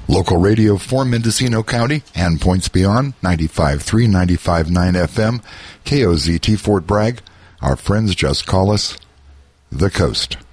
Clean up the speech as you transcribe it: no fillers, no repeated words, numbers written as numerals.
Local radio for Mendocino County and points beyond, 95.3, 95.9 FM, KOZT Fort Bragg. Our friends just call us The Coast.